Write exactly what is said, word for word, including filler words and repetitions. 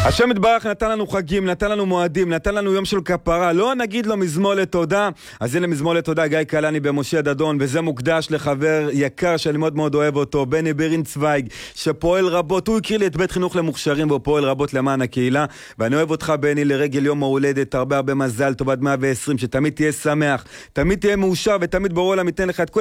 השם יתברך נתן לנו חגים, נתן לנו מועדים, נתן לנו יום של כפרה, לא נגיד לו מזמור לתודה. אז הנה מזמור לתודה, גיא קלני במשה דדון, וזה מוקדש לחבר יקר שאני מאוד מאוד אוהב אותו, בני בירין צוויג, שפועל רבות, הוא הכיר לי את בית חינוך למוכשרים, והוא פועל רבות למען הקהילה, ואני אוהב אותך בני לרגל יום ההולדת, הרבה הרבה מזל טוב עד מאה ועשרים, שתמיד תהיה שמח, תמיד תהיה מאושר, ותמיד ברור לה מתן לך את כל